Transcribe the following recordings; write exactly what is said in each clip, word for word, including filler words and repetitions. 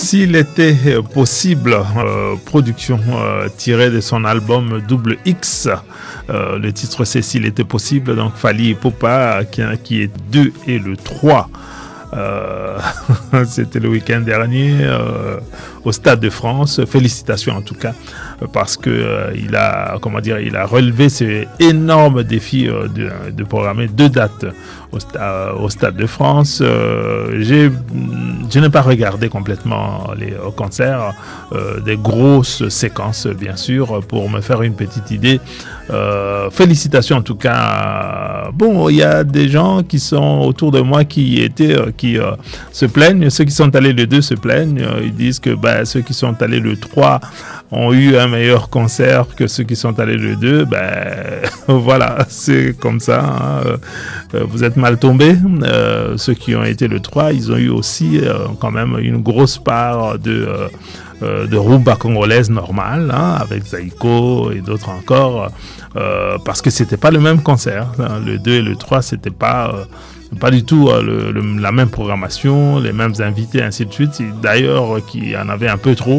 S'il était possible, euh, production euh, tirée de son album Double X. Euh, le titre c'est S'il était possible, donc Fally Ipupa qui, qui est deux et le trois. Euh, c'était le week-end dernier euh, au Stade de France. Félicitations en tout cas parce que euh, il a comment dire il a relevé ce énorme défi euh, de, de programmer deux dates au, sta- au Stade de France. Euh, j'ai, je n'ai pas regardé complètement les euh, concerts, euh, des grosses séquences bien sûr pour me faire une petite idée. Euh, félicitations en tout cas. Bon, il y a des gens qui sont autour de moi qui étaient euh, qui euh, se plaignent. Ceux qui sont allés le deux se plaignent. Euh, ils disent que bah, ceux qui sont allés le trois ont eu un meilleur concert que ceux qui sont allés le deux. Ben voilà, c'est comme ça. Hein. Euh, vous êtes mal tombés. Euh, ceux qui ont été le trois, ils ont eu aussi euh, quand même une grosse part de euh, Euh, de rumba congolaise normale, hein, avec Zaïko et d'autres encore, euh, parce que c'était pas le même concert. Hein. Le deux et le trois, c'était pas, euh, pas du tout euh, le, le, la même programmation, les mêmes invités, ainsi de suite. D'ailleurs, qu'il y en avait un peu trop,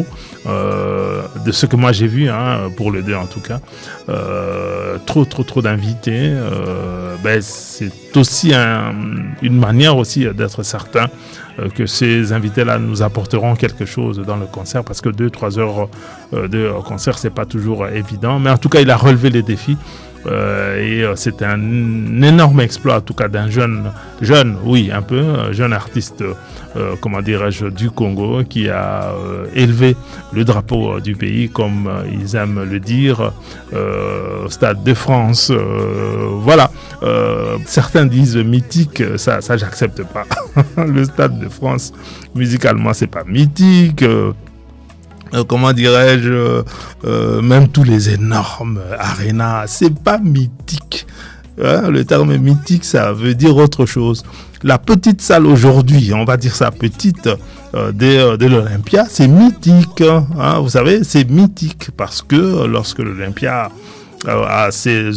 euh, de ce que moi j'ai vu, hein, pour le deux en tout cas. Euh, trop, trop, trop d'invités. Euh, ben, c'est aussi un, une manière aussi d'être certain que ces invités-là nous apporteront quelque chose dans le concert, parce que deux trois heures de concert, c'est pas toujours évident. Mais en tout cas, il a relevé les défis. Euh, et euh, c'est un, un énorme exploit, en tout cas d'un jeune, jeune, oui, un peu, un jeune artiste, euh, comment dirais-je, du Congo, qui a euh, élevé le drapeau euh, du pays, comme euh, ils aiment le dire, euh, au Stade de France. Euh, voilà. Euh, certains disent mythique, ça, ça j'accepte pas. Le Stade de France, musicalement, c'est pas mythique. Euh, Euh, comment dirais-je, euh, euh, même tous les énormes arénas, c'est pas mythique. Hein, le terme mythique, ça veut dire autre chose. La petite salle aujourd'hui, on va dire ça petite, euh, de, de l'Olympia, c'est mythique. Hein, vous savez, c'est mythique parce que lorsque l'Olympia euh, a ses